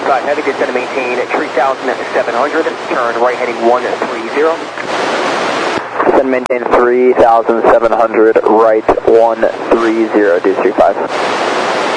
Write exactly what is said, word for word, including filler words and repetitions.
five Heavy, descend to maintain three thousand seven hundred, turn right heading one three zero. Descend maintain three thousand seven hundred, right one three zero, Deuce three five.